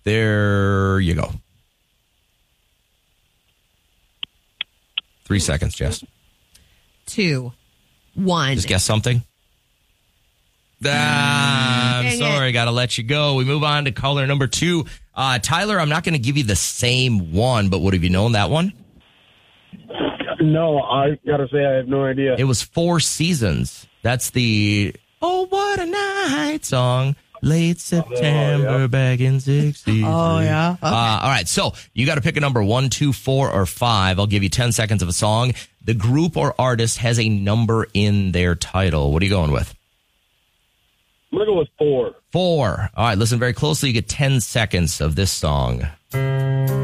There you go. 3 seconds, Jess. 2, 1. Just guess something. I'm sorry, got to let you go. We move on to caller number 2. Tyler, I'm not going to give you the same one, but would have you known that one? No, I got to say I have no idea. It was 4 Seasons. That's the Oh What a Night song. Late September back in 60s. Oh, yeah. Okay. All right, so you got to pick a number 1, 2, 4, or 5. I'll give you 10 seconds of a song. The group or artist has a number in their title. What are you going with? I'm going to go with 4. 4. All right, listen very closely. You get 10 seconds of this song.